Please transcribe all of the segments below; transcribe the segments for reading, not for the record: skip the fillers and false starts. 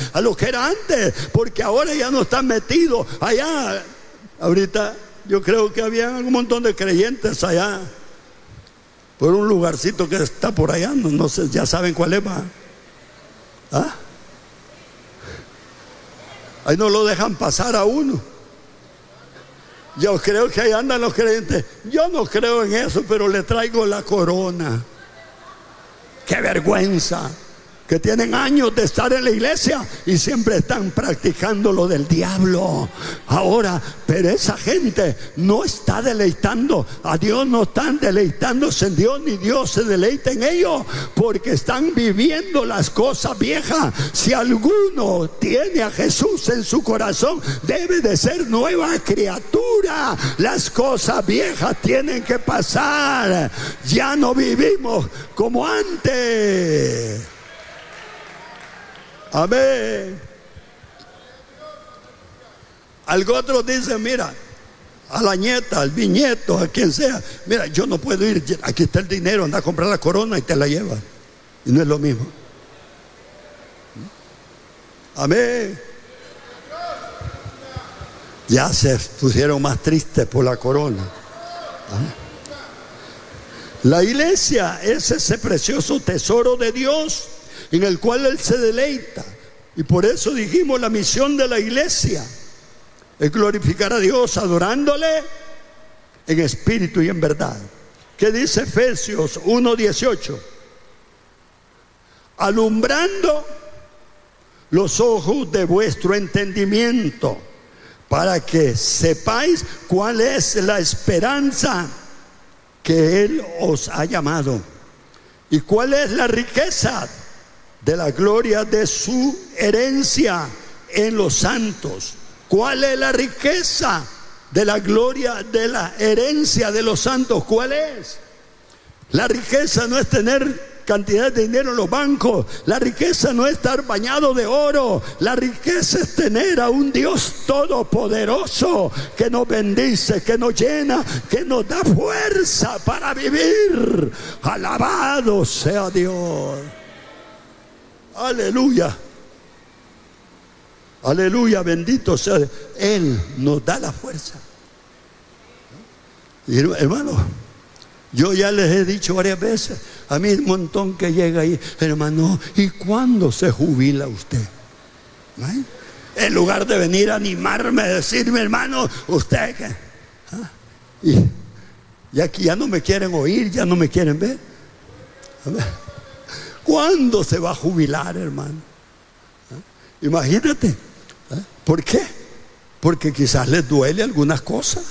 a lo que era antes, porque ahora ya no están metidos allá. Ahorita yo creo que había un montón de creyentes allá, por un lugarcito que está por allá, no sé, ya saben cuál es, ¿va? ¿Ah? Ahí no lo dejan pasar a uno. Yo creo que ahí andan los creyentes. Yo no creo en eso, pero le traigo la corona. ¡Qué vergüenza! Que tienen años de estar en la iglesia y siempre están practicando lo del diablo. Ahora, pero esa gente no está deleitando a Dios, no están deleitándose en Dios, ni Dios se deleita en ellos, porque están viviendo las cosas viejas. Si alguno tiene a Jesús en su corazón, debe de ser nueva criatura. Las cosas viejas tienen que pasar. Ya no vivimos como antes. Amén. Algo otro dice, mira, a la nieta, al bisnieto, a quien sea, mira, yo no puedo ir, aquí está el dinero, anda a comprar la corona y te la llevas. Y no es lo mismo. Amén. Ya se pusieron más tristes por la corona. Amén. La iglesia es ese precioso tesoro de Dios en el cual Él se deleita. Y por eso dijimos, la misión de la iglesia es glorificar a Dios adorándole en espíritu y en verdad. ¿Qué dice Efesios 1:18? Alumbrando los ojos de vuestro entendimiento, para que sepáis cuál es la esperanza que Él os ha llamado y cuál es la riqueza de la gloria de su herencia en los santos. ¿Cuál es la riqueza de la gloria de la herencia de los santos? ¿Cuál es? La riqueza no es tener cantidad de dinero en los bancos. La riqueza no es estar bañado de oro. La riqueza es tener a un Dios todopoderoso que nos bendice, que nos llena, que nos da fuerza para vivir. Alabado sea Dios. Aleluya. Aleluya, bendito sea. Él nos da la fuerza. Y hermano, yo ya les he dicho varias veces, a mí un montón que llega ahí, hermano, ¿y cuándo se jubila usted? ¿Eh? En lugar de venir a animarme, decirme, hermano, usted que... ¿Ah? Y aquí ya no me quieren oír, ya no me quieren ver. ¿Cuándo se va a jubilar, hermano? ¿Eh? Imagínate. ¿Eh? ¿Por qué? Porque quizás les duele algunas cosas.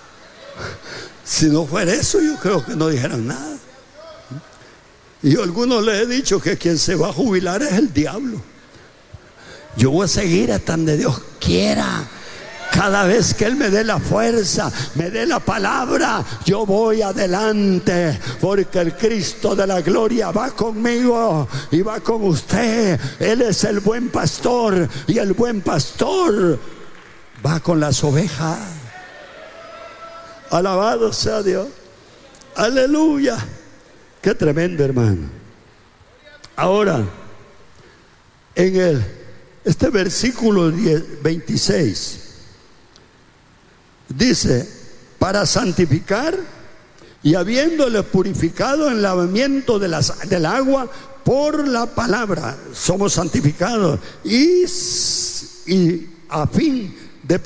Si no fuera eso, yo creo que no dijeran nada. Y yo a algunos les he dicho que quien se va a jubilar es el diablo. Yo voy a seguir hasta donde Dios quiera. Cada vez que Él me dé la fuerza, me dé la palabra, yo voy adelante, porque el Cristo de la gloria va conmigo y va con usted. Él es el buen pastor, y el buen pastor va con las ovejas. Alabado sea Dios. Aleluya. Qué tremendo, hermano. Ahora, en este versículo 26 dice, para santificar y habiéndole purificado en lavamiento del agua por la palabra, somos santificados y a fin de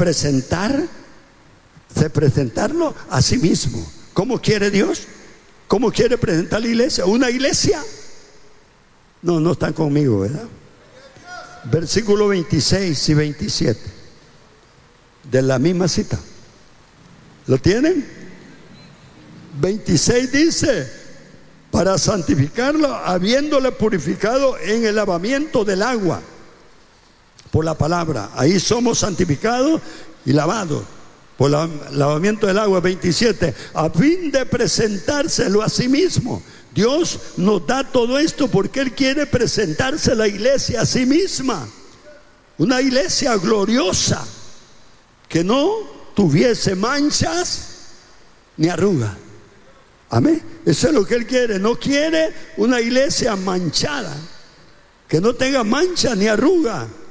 presentarlo a sí mismo. ¿Cómo quiere Dios? ¿Cómo quiere presentar la iglesia? ¿Una iglesia? No están conmigo, ¿verdad? Versículo 26 y 27 de la misma cita. ¿Lo tienen? 26 dice, para santificarlo, habiéndole purificado en el lavamiento del agua por la palabra. Ahí somos santificados y lavados por el lavamiento del agua. 27, a fin de presentárselo a sí mismo. Dios nos da todo esto porque Él quiere presentarse a la iglesia a sí misma. Una iglesia gloriosa, que no tuviese manchas ni arruga. Amén. Eso es lo que Él quiere. No quiere una iglesia manchada, que no tenga mancha ni arruga.